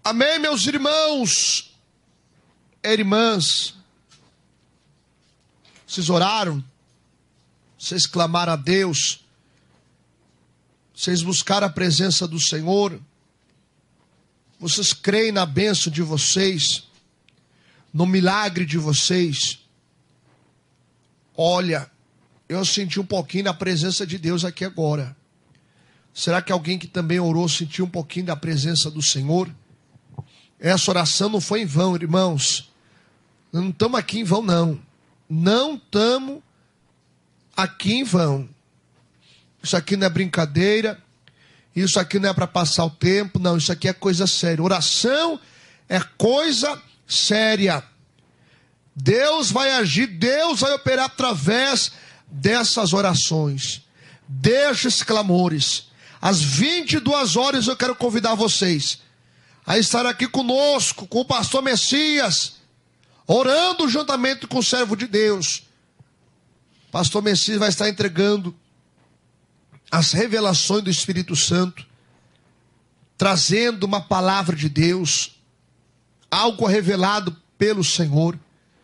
Amém, meus irmãos e irmãs? Vocês oraram? Vocês clamaram a Deus? Vocês buscaram a presença do Senhor? Vocês creem na bênção de vocês? No milagre de vocês? Olha, eu senti um pouquinho da presença de Deus aqui agora. Será que alguém que também orou sentiu um pouquinho da presença do Senhor? Essa oração não foi em vão, irmãos. Não estamos aqui em vão, não. Não estamos aqui em vão. Isso aqui não é brincadeira. Isso aqui não é para passar o tempo. Não, isso aqui é coisa séria. Oração é coisa séria. Deus vai agir, Deus vai operar através dessas orações. Deixa esses clamores. Às 22 horas eu quero convidar vocês a estar aqui conosco, com o pastor Messias, orando juntamente com o servo de Deus. Pastor Messias vai estar entregando as revelações do Espírito Santo, trazendo uma palavra de Deus, algo revelado pelo Senhor.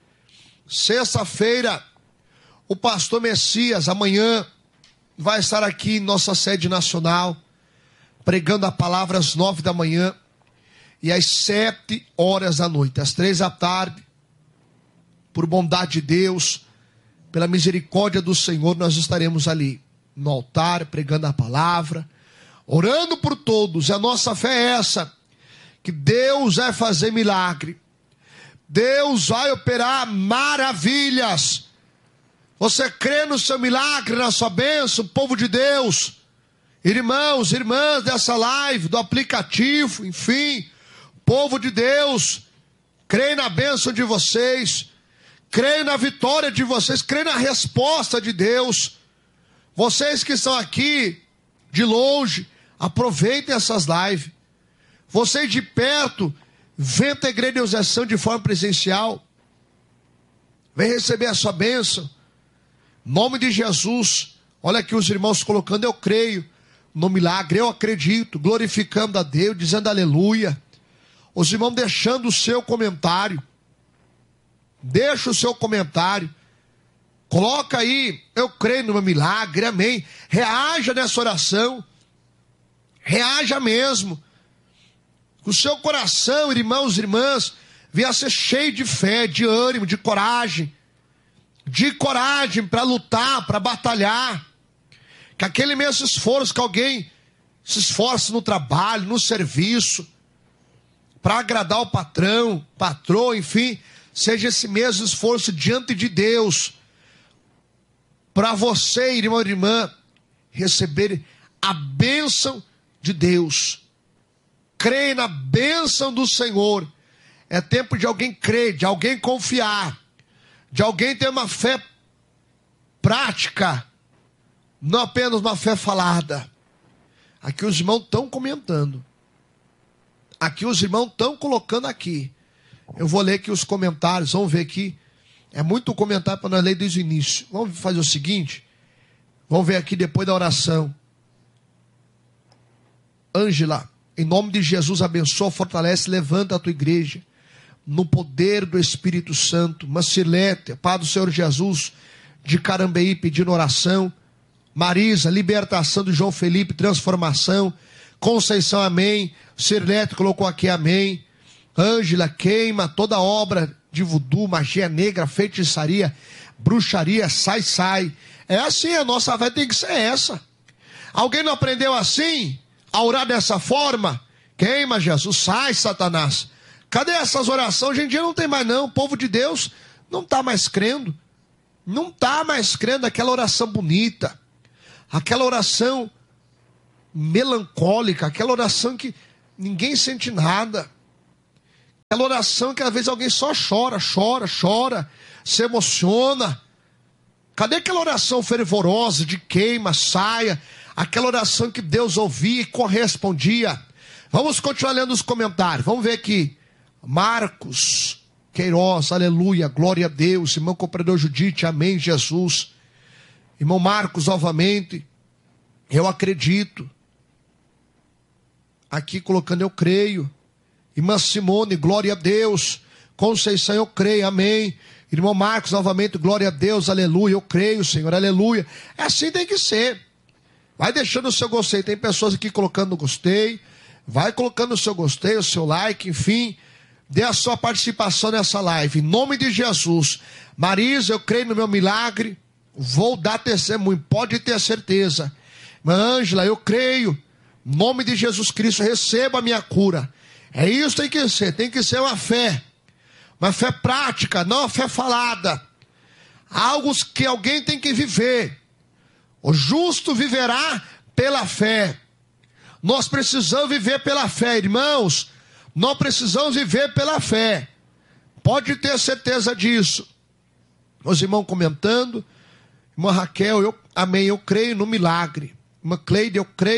Sexta-feira, o pastor Messias, amanhã, vai estar aqui em nossa sede nacional, pregando a palavra às 9 da manhã e às 7 horas da noite, às 3 da tarde. Por bondade de Deus, pela misericórdia do Senhor, nós estaremos ali no altar, pregando a palavra, orando por todos. E a nossa fé é essa, que Deus vai fazer milagre, Deus vai operar maravilhas. Você crê no seu milagre, na sua bênção, povo de Deus? Irmãos, irmãs dessa live, do aplicativo, enfim, povo de Deus, crê na bênção de vocês, crê na vitória de vocês, crê na resposta de Deus. Vocês que estão aqui de longe, aproveitem essas lives. Vocês de perto, venham à igreja de oração de forma presencial. Vem receber a sua bênção. Em nome de Jesus. Olha aqui os irmãos colocando, eu creio no milagre, eu acredito, glorificando a Deus, dizendo aleluia. Os irmãos deixando o seu comentário. Deixa o seu comentário. Coloca aí, eu creio no meu milagre, amém. Reaja nessa oração. Reaja mesmo. O seu coração, irmãos e irmãs, venha a ser cheio de fé, de ânimo, de coragem para lutar, para batalhar. Que aquele mesmo esforço que alguém se esforça no trabalho, no serviço, para agradar o patrão, patroa, enfim, seja esse mesmo esforço diante de Deus, para você, irmão e irmã, receber a bênção de Deus. Creia na bênção do Senhor. É tempo de alguém crer, de alguém confiar, de alguém ter uma fé prática, não apenas uma fé falada. Aqui os irmãos estão comentando. Aqui os irmãos estão colocando aqui. Eu vou ler aqui os comentários, vamos ver aqui. É muito comentário para nós ler desde o início. Vamos fazer o seguinte, vamos ver aqui depois da oração. Ângela, em nome de Jesus, abençoa, fortalece, levanta a tua igreja no poder do Espírito Santo. Marcilete, Pai do Senhor Jesus, de Carambeí, pedindo oração. Marisa, libertação de João Felipe, transformação. Conceição, amém. Cirlete colocou aqui, amém. Ângela, queima toda obra de voodoo, magia negra, feitiçaria, bruxaria, sai. É assim, a nossa fé tem que ser essa. Alguém não aprendeu assim? A orar dessa forma? Queima, Jesus, sai, Satanás. Cadê essas orações? Hoje em dia não tem mais não. O povo de Deus não está mais crendo. Não está mais crendo aquela oração bonita. Aquela oração melancólica. Aquela oração que ninguém sente nada. Aquela oração que às vezes alguém só chora, se emociona. Cadê aquela oração fervorosa de queima, saia? Aquela oração que Deus ouvia e correspondia. Vamos continuar lendo os comentários. Vamos ver aqui. Marcos Queiroz, aleluia, glória a Deus. Irmão compreendedor Judite, amém, Jesus. Irmão Marcos, novamente, eu acredito. Aqui colocando eu creio. Irmã Simone, glória a Deus. Conceição, eu creio, amém. Irmão Marcos, novamente, glória a Deus, aleluia, eu creio, Senhor, aleluia. É assim tem que ser. Vai deixando o seu gostei. Tem pessoas aqui colocando gostei. Vai colocando o seu gostei, o seu like, enfim. Dê a sua participação nessa live. Em nome de Jesus. Marisa, eu creio no meu milagre. Vou dar testemunho. Pode ter certeza. Irmã Ângela, eu creio. Em nome de Jesus Cristo, receba a minha cura. É isso que tem que ser. Tem que ser uma fé. Uma fé prática, não uma fé falada. Algo que alguém tem que viver. O justo viverá pela fé. Nós precisamos viver pela fé, irmãos. Nós precisamos viver pela fé. Pode ter certeza disso. Os irmãos comentando. Irmã Raquel, amém, eu creio no milagre. Irmã Cleide,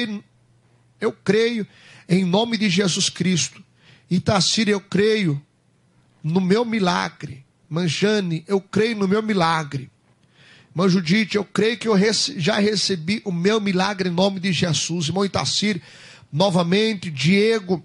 eu creio em nome de Jesus Cristo. Itacira, eu creio no meu milagre. Irmã Jane, eu creio no meu milagre. Irmã Judite, eu creio que eu já recebi o meu milagre em nome de Jesus. Irmão Itacir, novamente, Diego,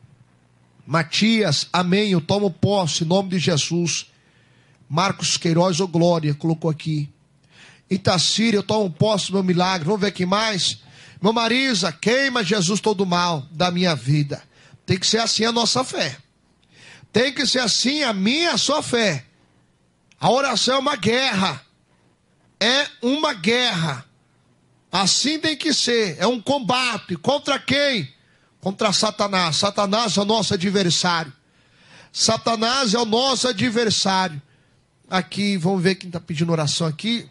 Matias, amém, eu tomo posse em nome de Jesus. Marcos Queiroz, ô glória, colocou aqui. Itacir, eu tomo posse do meu milagre. Vamos ver quem mais? Irmã Marisa, queima Jesus todo mal da minha vida. Tem que ser assim a nossa fé. Tem que ser assim a minha e a sua fé. A oração é uma guerra. É uma guerra. Assim tem que ser. É um combate. Contra quem? Contra Satanás. Satanás é o nosso adversário. Satanás é o nosso adversário. Aqui, vamos ver quem está pedindo oração aqui.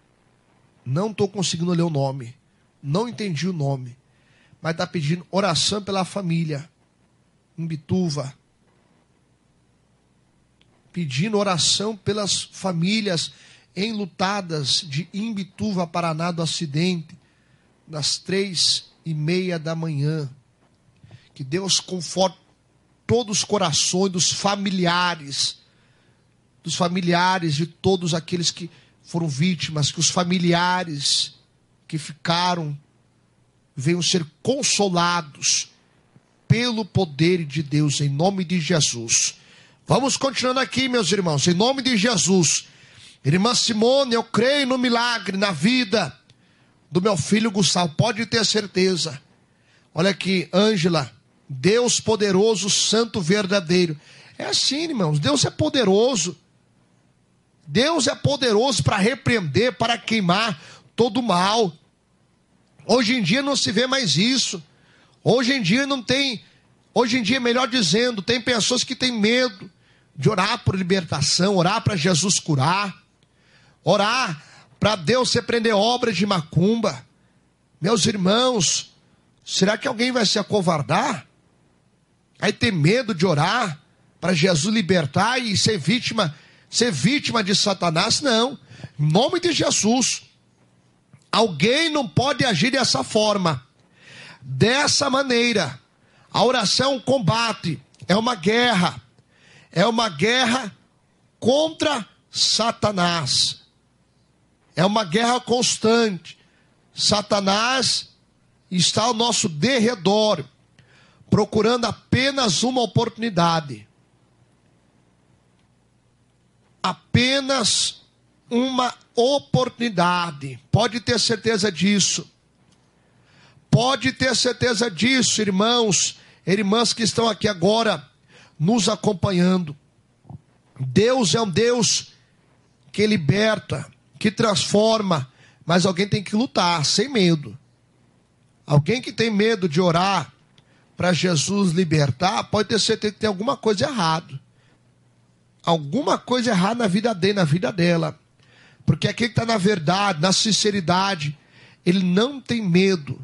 Não estou conseguindo ler o nome. Não entendi o nome. Mas está pedindo oração pela família. Em Bituva. Pedindo oração pelas famílias enlutadas de Imbituva, Paraná, do acidente, das 3:30 da manhã. Que Deus conforte todos os corações dos familiares de todos aqueles que foram vítimas, que os familiares que ficaram venham ser consolados pelo poder de Deus, em nome de Jesus. Vamos continuando aqui, meus irmãos, em nome de Jesus. Irmã Simone, eu creio no milagre, na vida do meu filho Gustavo, pode ter certeza. Olha aqui, Ângela, Deus poderoso, santo, verdadeiro. É assim, irmãos, Deus é poderoso. Deus é poderoso para repreender, para queimar todo o mal. Hoje em dia não se vê mais isso. Hoje em dia não tem, hoje em dia, melhor dizendo, tem pessoas que têm medo de orar por libertação, orar para Jesus curar. Orar para Deus repreender obras de macumba. Meus irmãos, será que alguém vai se acovardar? Vai ter medo de orar para Jesus libertar e ser vítima de Satanás? Não. Em nome de Jesus. Alguém não pode agir dessa forma. Dessa maneira. A oração é um combate. É uma guerra. É uma guerra contra Satanás. É uma guerra constante. Satanás está ao nosso derredor, procurando apenas uma oportunidade. Apenas uma oportunidade. Pode ter certeza disso. Pode ter certeza disso, irmãos, irmãs que estão aqui agora nos acompanhando. Deus é um Deus que liberta, que transforma, mas alguém tem que lutar, sem medo. Alguém que tem medo de orar para Jesus libertar, pode ter certeza que tem alguma coisa errada. Alguma coisa errada na vida dele, na vida dela. Porque aquele que está na verdade, na sinceridade, ele não tem medo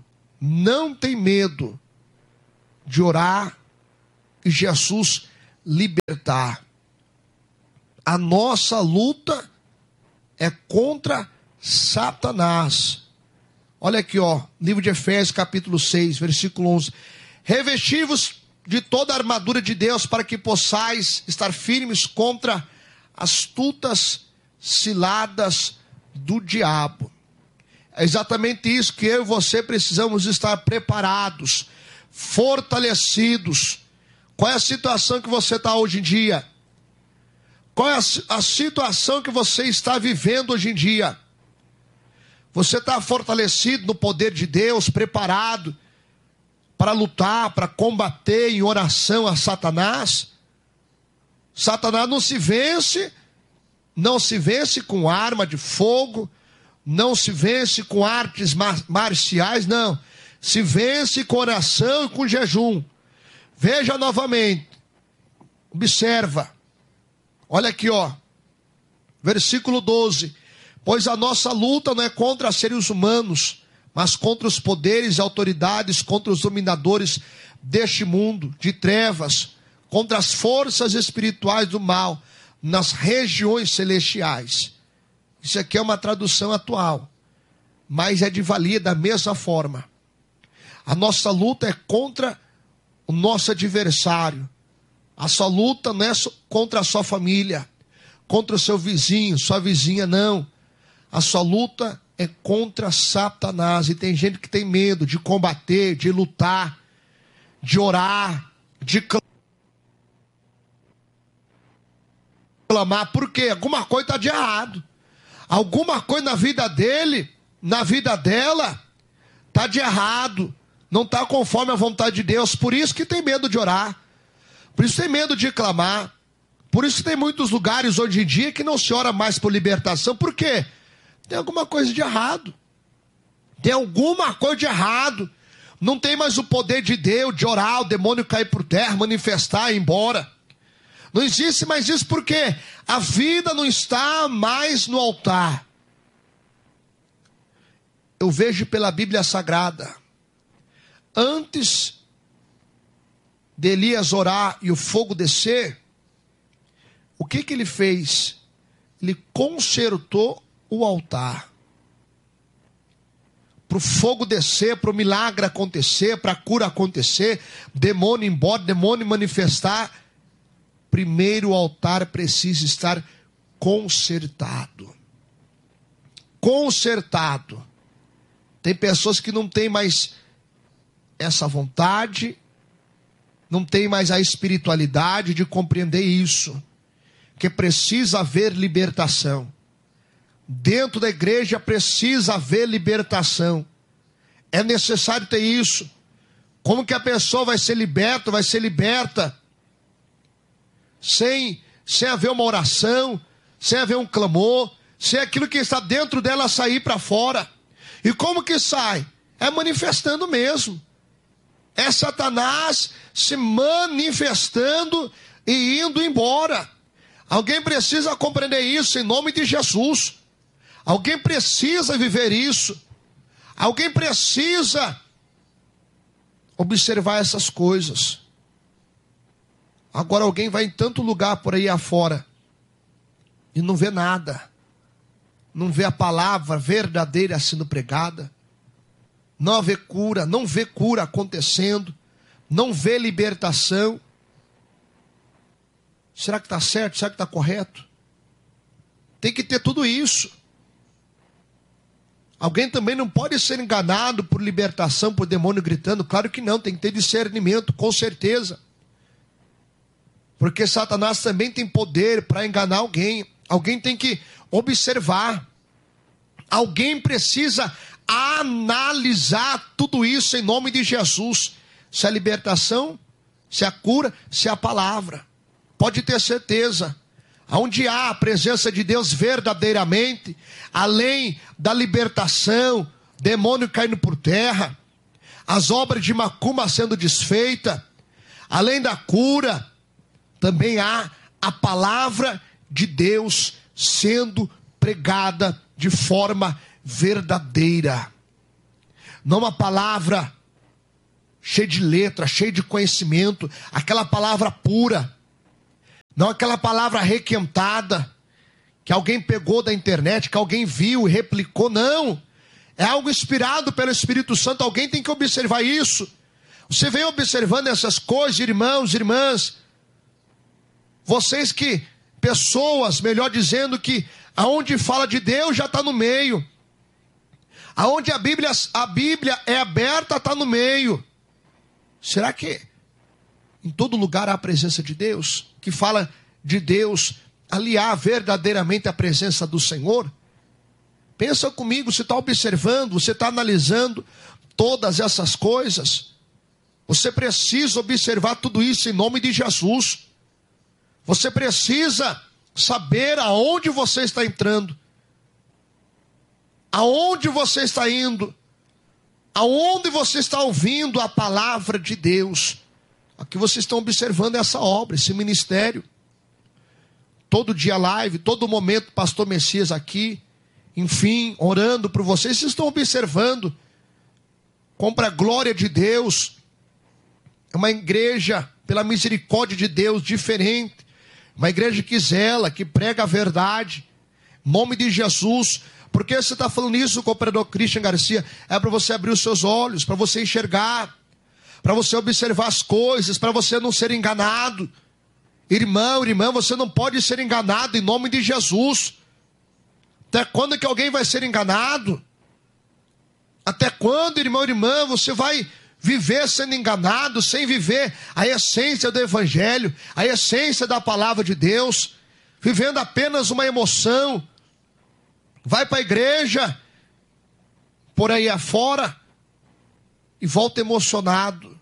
de orar e Jesus libertar. A nossa luta é contra Satanás. Olha aqui, livro de Efésios, capítulo 6, versículo 11. Revesti-vos de toda a armadura de Deus, para que possais estar firmes contra astutas ciladas do diabo. É exatamente isso que eu e você precisamos estar preparados, fortalecidos, Qual é a situação que você está hoje em dia? Qual é a situação que você está vivendo hoje em dia? Você está fortalecido no poder de Deus, preparado para lutar, para combater em oração a Satanás? Satanás não se vence com arma de fogo, não se vence com artes marciais, não. Se vence com oração e com jejum. Veja novamente, observa, olha aqui, ó, versículo 12. Pois a nossa luta não é contra seres humanos, mas contra os poderes e autoridades, contra os dominadores deste mundo de trevas, contra as forças espirituais do mal, nas regiões celestiais. Isso aqui é uma tradução atual, mas é de valia da mesma forma. A nossa luta é contra o nosso adversário. A sua luta não é contra a sua família, contra o seu vizinho, sua vizinha, não. A sua luta é contra Satanás. E tem gente que tem medo de combater, de lutar, de orar, de clamar. Por quê? Alguma coisa está de errado. Alguma coisa na vida dele, na vida dela, está de errado. Não está conforme a vontade de Deus. Por isso que tem medo de orar. Por isso tem medo de clamar. Por isso que tem muitos lugares hoje em dia que não se ora mais por libertação. Por quê? Tem alguma coisa de errado. Tem alguma coisa de errado. Não tem mais o poder de Deus, de orar, o demônio cair por terra, manifestar e ir embora. Não existe mais isso porque a vida não está mais no altar. Eu vejo pela Bíblia Sagrada, antes de Elias orar e o fogo descer, o que ele fez? Ele consertou o altar. Para o fogo descer, para o milagre acontecer, para a cura acontecer, demônio ir embora, demônio manifestar, primeiro o altar precisa estar consertado. Consertado. Tem pessoas que não têm mais essa vontade, não tem mais a espiritualidade de compreender isso, que precisa haver libertação. Dentro da igreja precisa haver libertação. É necessário ter isso. Como que a pessoa vai ser liberta, sem haver uma oração, sem haver um clamor, sem aquilo que está dentro dela sair para fora. E como que sai? É manifestando mesmo. É Satanás se manifestando e indo embora. Alguém precisa compreender isso em nome de Jesus. Alguém precisa viver isso. Alguém precisa observar essas coisas. Agora alguém vai em tanto lugar por aí afora e não vê nada. Não vê a palavra verdadeira sendo pregada. Não vê cura acontecendo. Não vê libertação. Será que está certo? Será que está correto? Tem que ter tudo isso. Alguém também não pode ser enganado por libertação, por demônio gritando. Claro que não, tem que ter discernimento, com certeza. Porque Satanás também tem poder para enganar alguém. Alguém tem que observar. Alguém precisa analisar tudo isso em nome de Jesus. Se a libertação, se a cura, se a palavra. Pode ter certeza. Onde há a presença de Deus verdadeiramente, além da libertação, demônio caindo por terra, as obras de macumba sendo desfeitas, além da cura, também há a palavra de Deus sendo pregada de forma verdadeira. Não uma palavra cheia de letra, cheia de conhecimento, aquela palavra pura. Não aquela palavra requentada, que alguém pegou da internet, que alguém viu e replicou. Não. É algo inspirado pelo Espírito Santo. Alguém tem que observar isso. Você vem observando essas coisas, irmãos, irmãs. Vocês que, pessoas, melhor dizendo, que aonde fala de Deus já está no meio. Aonde a Bíblia é aberta está no meio. Será que em todo lugar há a presença de Deus, que fala de Deus, ali há verdadeiramente a presença do Senhor. Pensa comigo, você está observando, você está analisando todas essas coisas. Você precisa observar tudo isso em nome de Jesus. Você precisa saber aonde você está entrando, aonde você está indo, aonde você está ouvindo a palavra de Deus. Aqui vocês estão observando essa obra, esse ministério. Todo dia live, todo momento pastor Messias aqui, enfim, orando por vocês. Vocês estão observando como para a glória de Deus. É uma igreja, pela misericórdia de Deus, diferente. Uma igreja que zela, que prega a verdade. Em nome de Jesus. Por que você está falando isso, cooperador Christian Garcia? É para você abrir os seus olhos, para você enxergar, para você observar as coisas, para você não ser enganado. Irmão, irmã, você não pode ser enganado em nome de Jesus. Até quando é que alguém vai ser enganado? Até quando, irmão, irmã, você vai viver sendo enganado, sem viver a essência do Evangelho, a essência da palavra de Deus, vivendo apenas uma emoção? Vai para a igreja, por aí afora, e volta emocionado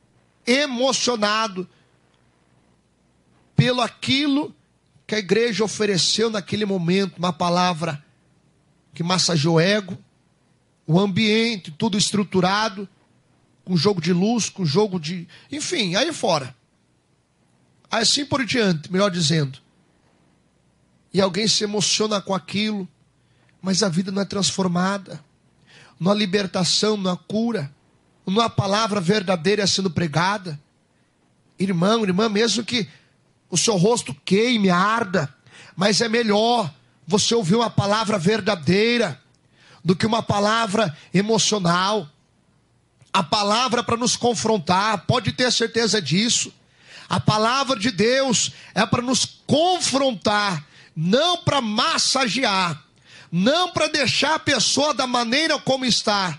pelo aquilo que a igreja ofereceu naquele momento, uma palavra que massageou o ego, o ambiente, tudo estruturado, com jogo de luz, com jogo de... enfim, aí fora. Assim por diante, melhor dizendo. E alguém se emociona com aquilo, mas a vida não é transformada. Não há libertação, não há cura. Não há palavra verdadeira sendo pregada. Irmão, irmã, mesmo que o seu rosto queime, arda, mas é melhor você ouvir uma palavra verdadeira do que uma palavra emocional. A palavra para nos confrontar, pode ter certeza disso. A palavra de Deus é para nos confrontar, não para massagear, não para deixar a pessoa da maneira como está.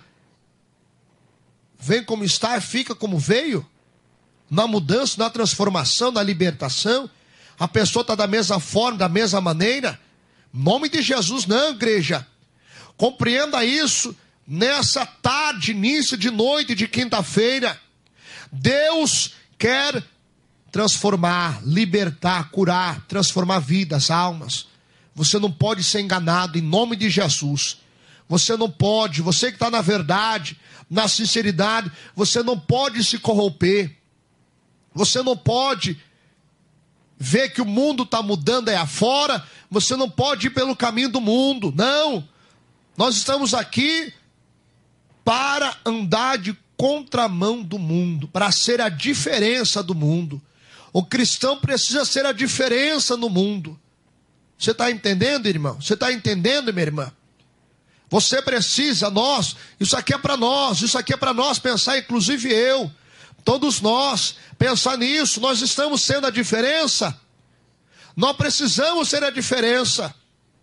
Vem como está e fica como veio. Na mudança, na transformação, na libertação, a pessoa está da mesma forma, da mesma maneira. Em nome de Jesus, não, igreja. Compreenda isso nessa tarde, início de noite de quinta-feira. Deus quer transformar, libertar, curar, transformar vidas, almas. Você não pode ser enganado em nome de Jesus. Você não pode, você que está na verdade, na sinceridade, você não pode se corromper. Você não pode ver que o mundo está mudando aí afora. Você não pode ir pelo caminho do mundo. Não. Nós estamos aqui para andar de contramão do mundo, para ser a diferença do mundo. O cristão precisa ser a diferença no mundo. Você está entendendo, irmão? Você está entendendo, minha irmã? Você precisa, isso aqui é para nós pensar, inclusive eu, todos nós, pensar nisso. Nós estamos sendo a diferença. Nós precisamos ser a diferença.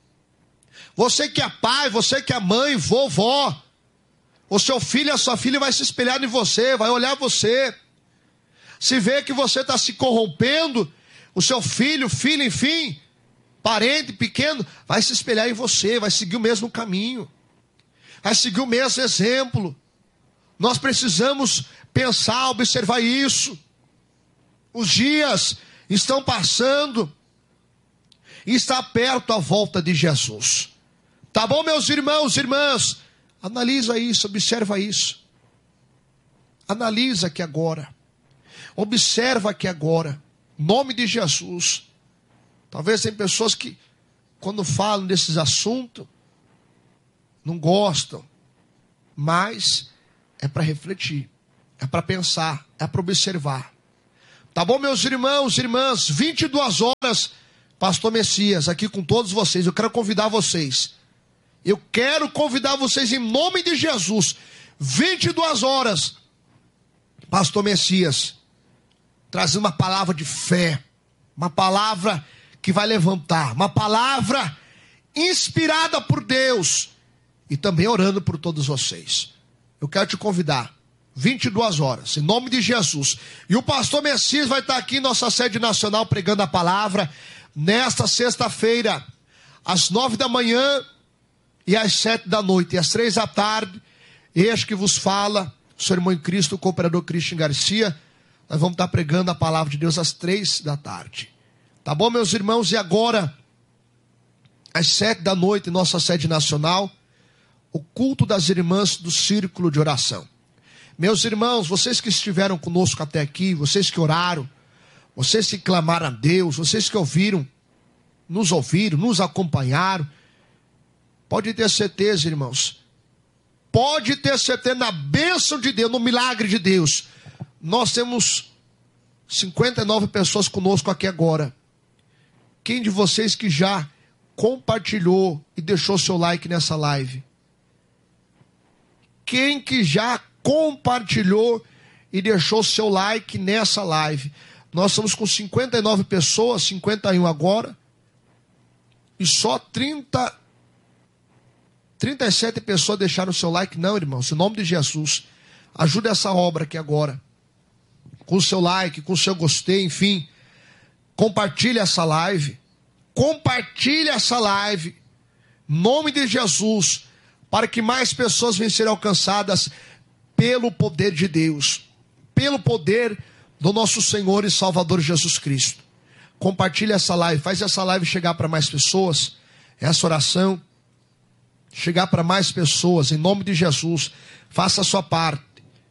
Você que é pai, você que é mãe, vovó, o seu filho e a sua filha vai se espelhar em você, vai olhar você. Se vê que você está se corrompendo, o seu filho, enfim, parente pequeno, vai se espelhar em você, vai seguir o mesmo caminho, vai seguir o mesmo exemplo. Nós precisamos pensar, observar isso. Os dias estão passando e está perto a volta de Jesus. Tá bom, meus irmãos e irmãs? Analisa isso, observa isso. Analisa aqui agora. Observa aqui agora. Em nome de Jesus. Talvez tem pessoas que, quando falam desses assuntos, não gostam. Mas é para refletir. É para pensar. É para observar. Tá bom, meus irmãos e irmãs? 22 horas, Pastor Messias, aqui com todos vocês. Eu quero convidar vocês. Eu quero convidar vocês em nome de Jesus. 22 horas, Pastor Messias, trazendo uma palavra de fé. Uma palavra que vai levantar. Uma palavra inspirada por Deus. E também orando por todos vocês. Eu quero te convidar. 22 horas, em nome de Jesus. E o pastor Messias vai estar aqui em nossa sede nacional pregando a palavra nesta sexta-feira, às 9 da manhã e às 7 da noite, e às 3 da tarde. Este que vos fala, o seu irmão em Cristo, o cooperador Christian Garcia. Nós vamos estar pregando a palavra de Deus às 3 da tarde. Tá bom, meus irmãos? E agora, às 7 da noite, em nossa sede nacional, o culto das irmãs do Círculo de Oração. Meus irmãos, vocês que estiveram conosco até aqui, vocês que oraram, vocês que clamaram a Deus, vocês que ouviram, nos acompanharam, pode ter certeza, irmãos, pode ter certeza na bênção de Deus, no milagre de Deus. Nós temos 59 pessoas conosco aqui agora. Quem de vocês que já compartilhou e deixou seu like nessa live? Quem que já compartilhou e deixou seu like nessa live? Nós estamos com 59 pessoas, 51 agora, e só 37 pessoas deixaram seu like. Não, irmãos, em nome de Jesus, ajuda essa obra aqui agora, com o seu like, com o seu gostei, enfim, compartilhe essa live, em nome de Jesus, para que mais pessoas venham ser alcançadas pelo poder de Deus, pelo poder do nosso Senhor e Salvador Jesus Cristo. Compartilhe essa live, faz essa live chegar para mais pessoas, essa oração chegar para mais pessoas, em nome de Jesus. Faça a sua parte,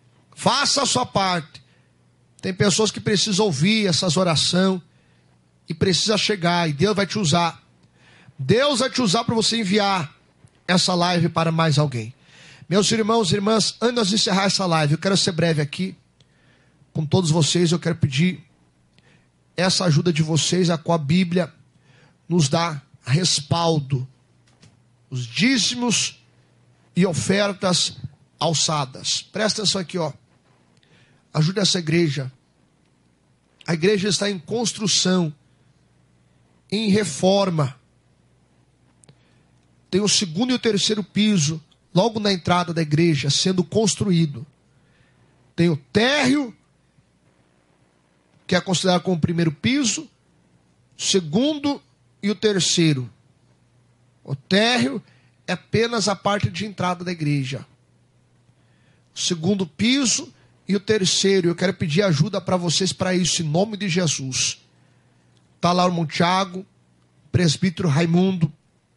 Tem pessoas que precisam ouvir essas orações e precisa chegar, e Deus vai te usar. Deus vai te usar para você enviar essa live para mais alguém. Meus irmãos e irmãs, antes de encerrar essa live, eu quero ser breve aqui com todos vocês. Eu quero pedir essa ajuda de vocês, a qual a Bíblia nos dá respaldo. Os dízimos e ofertas alçadas. Presta atenção aqui, ó. Ajude essa igreja. A igreja está em construção, em reforma. Tem o segundo e o terceiro piso, logo na entrada da igreja, sendo construído. Tem o térreo, que é considerado como o primeiro piso, o segundo e o terceiro. O térreo é apenas a parte de entrada da igreja. O segundo piso e o terceiro. Eu quero pedir ajuda para vocês para isso, em nome de Jesus. Está lá o irmão Tiago, presbítero Raimundo,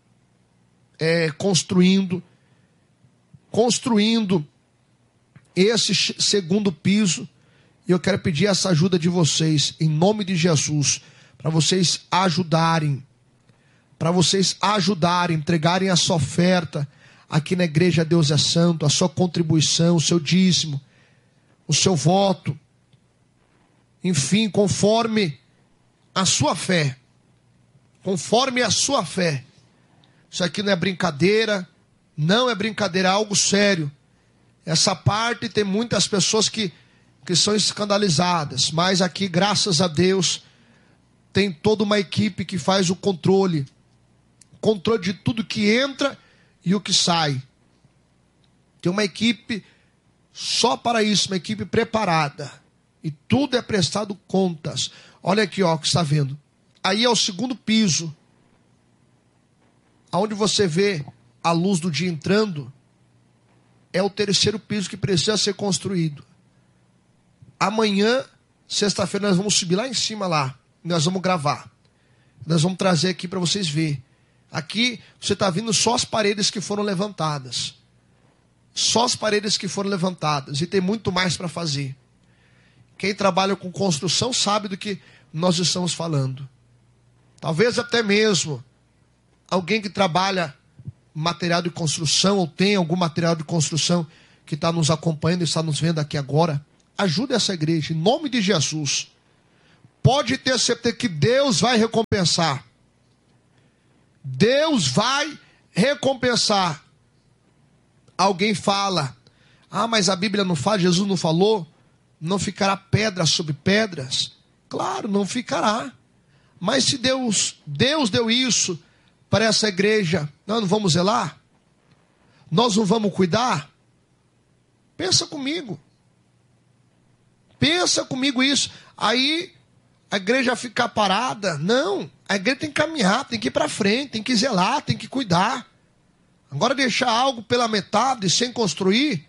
construindo esse segundo piso. E eu quero pedir essa ajuda de vocês, em nome de Jesus, para vocês ajudarem, entregarem a sua oferta aqui na igreja Deus é Santo, a sua contribuição, o seu dízimo, o seu voto, enfim, conforme a sua fé. Isso aqui não é brincadeira, é algo sério. Essa parte tem muitas pessoas que são escandalizadas, mas aqui, graças a Deus, tem toda uma equipe que faz o controle de tudo que entra e o que sai. Tem uma equipe só para isso, uma equipe preparada. E tudo é prestado contas. Olha aqui, ó, o que está vendo. Aí é o segundo piso. Aonde você vê a luz do dia entrando, é o terceiro piso que precisa ser construído. Amanhã, sexta-feira, nós vamos subir lá em cima lá. Nós vamos gravar. Nós vamos trazer aqui para vocês verem. Aqui você está vendo só as paredes que foram levantadas. E tem muito mais para fazer. Quem trabalha com construção sabe do que nós estamos falando. Talvez até mesmo alguém que trabalha material de construção, ou tem algum material de construção que está nos acompanhando e está nos vendo aqui agora. Ajude essa igreja, em nome de Jesus. Pode ter certeza que Deus vai recompensar. Deus vai recompensar. Alguém fala, mas a Bíblia não fala, Jesus não falou, não ficará pedra sobre pedras. Claro, não ficará. Mas se Deus deu isso para essa igreja, nós não vamos zelar? Nós não vamos cuidar? Pensa comigo. Pensa comigo isso. Aí a igreja fica parada. Não, a igreja tem que caminhar, tem que ir para frente, tem que zelar, tem que cuidar. Agora deixar algo pela metade, sem construir.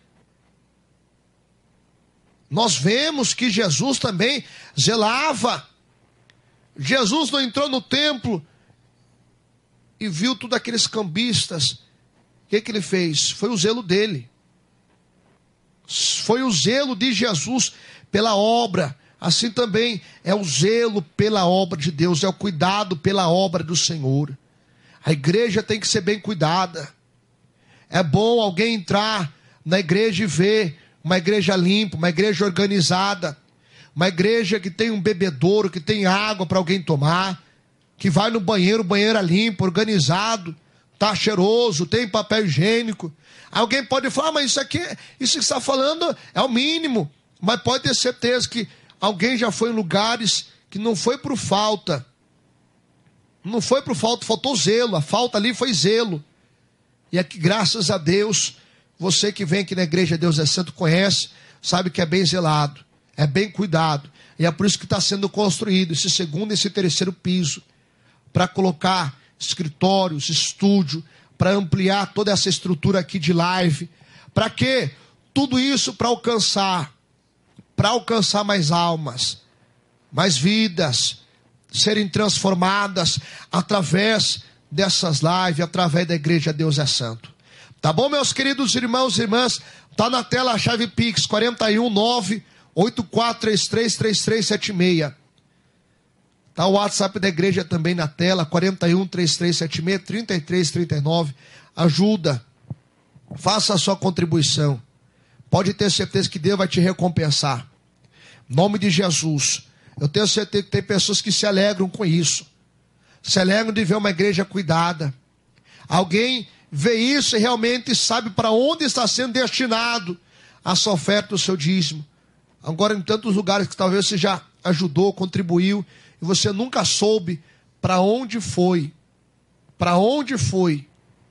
Nós vemos que Jesus também zelava. Jesus não entrou no templo e viu todos aqueles cambistas. O que ele fez? Foi o zelo dele. Foi o zelo de Jesus pela obra. Assim também é o zelo pela obra de Deus, é o cuidado pela obra do Senhor. A igreja tem que ser bem cuidada. É bom alguém entrar na igreja e ver uma igreja limpa, uma igreja organizada, uma igreja que tem um bebedouro, que tem água para alguém tomar, que vai no banheiro, o banheiro é limpo, organizado, tá cheiroso, tem papel higiênico. Alguém pode falar, mas isso aqui, isso que você está falando é o mínimo. Mas pode ter certeza que alguém já foi em lugares que não foi por falta. Não foi por falta, faltou zelo. A falta ali foi zelo. E aqui, graças a Deus, você que vem aqui na igreja Deus é Santo conhece, sabe que é bem zelado, é bem cuidado. E é por isso que está sendo construído esse segundo e esse terceiro piso, para colocar escritórios, estúdio, para ampliar toda essa estrutura aqui de live. Para quê? Tudo isso para alcançar mais almas, mais vidas, serem transformadas através dessas lives, através da igreja Deus é Santo. Tá bom, meus queridos irmãos e irmãs? Tá na tela a chave Pix, 419-8433-3376. Tá o WhatsApp da igreja também na tela, 41-3376-3339. Ajuda, faça a sua contribuição. Pode ter certeza que Deus vai te recompensar. Em nome de Jesus. Eu tenho certeza que tem pessoas que se alegram com isso. Se alegram de ver uma igreja cuidada. Alguém vê isso e realmente sabe para onde está sendo destinado a sua oferta, o seu dízimo. Agora, em tantos lugares que talvez você já ajudou, contribuiu, e você nunca soube para onde foi. Para onde foi?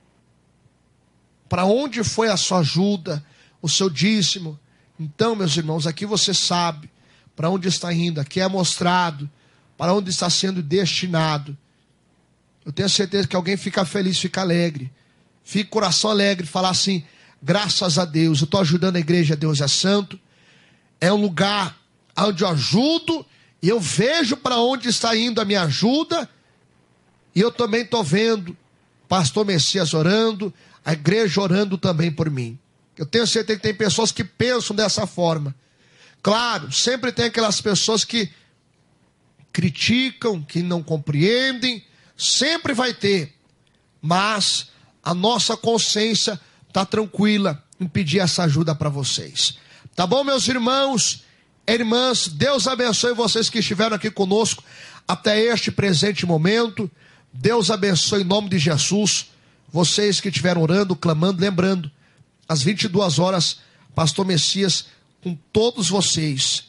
Para onde foi a sua ajuda, o seu dízimo? Então, meus irmãos, aqui você sabe para onde está indo, aqui é mostrado para onde está sendo destinado. Eu tenho certeza que alguém fica feliz, fica alegre. Fica coração alegre, falar assim, graças a Deus, eu estou ajudando a igreja, Deus é Santo. É um lugar onde eu ajudo, e eu vejo para onde está indo a minha ajuda, e eu também estou vendo pastor Messias orando, a igreja orando também por mim. Eu tenho certeza que tem pessoas que pensam dessa forma. Claro, sempre tem aquelas pessoas que criticam, que não compreendem, sempre vai ter, mas a nossa consciência está tranquila em pedir essa ajuda para vocês. Tá bom, meus irmãos e irmãs? Deus abençoe vocês que estiveram aqui conosco até este presente momento. Deus abençoe em nome de Jesus. Vocês que estiveram orando, clamando, lembrando, às 22 horas, pastor Messias, com todos vocês,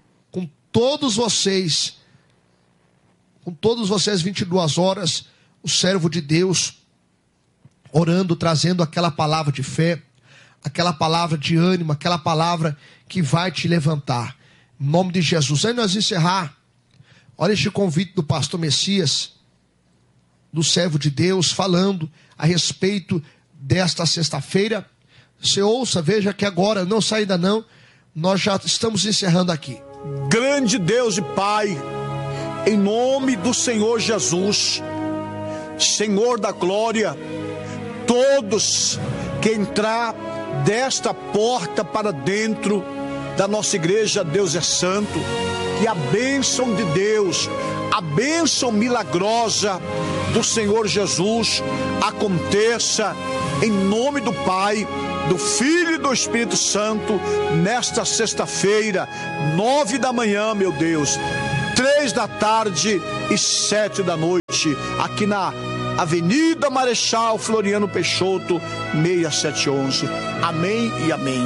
22 horas, o servo de Deus, orando, trazendo aquela palavra de fé, aquela palavra de ânimo, aquela palavra que vai te levantar. Em nome de Jesus. Aí nós encerrar, olha este convite do pastor Messias, do servo de Deus, falando a respeito desta sexta-feira. Você ouça, veja que agora, não sai ainda não, nós já estamos encerrando aqui. Grande Deus e Pai, em nome do Senhor Jesus, Senhor da glória, todos que entrar desta porta para dentro da nossa igreja Deus é Santo, que a bênção de Deus, a bênção milagrosa do Senhor Jesus aconteça em nome do Pai, do Filho e do Espírito Santo, nesta sexta-feira, 9 da manhã, meu Deus, 3 da tarde e 7 da noite, aqui na Avenida Marechal Floriano Peixoto, 6711. Amém e amém.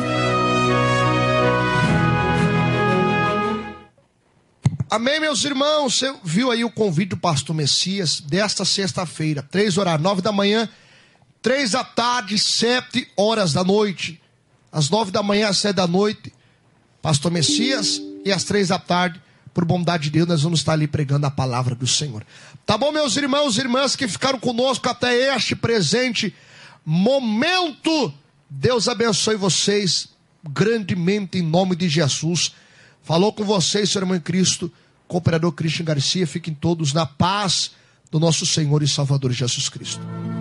Amém, meus irmãos. Você viu aí o convite do pastor Messias desta sexta-feira, 3 horas, 9 da manhã, 3 da tarde, 7 horas da noite. Às 9 da manhã, às 7 da noite, pastor Messias E às 3 da tarde, por bondade de Deus, nós vamos estar ali pregando a palavra do Senhor. Tá bom, meus irmãos e irmãs que ficaram conosco até este presente momento? Deus abençoe vocês grandemente em nome de Jesus. Falou com vocês, seu irmão em Cristo, cooperador Christian Garcia. Fiquem todos na paz do nosso Senhor e Salvador Jesus Cristo.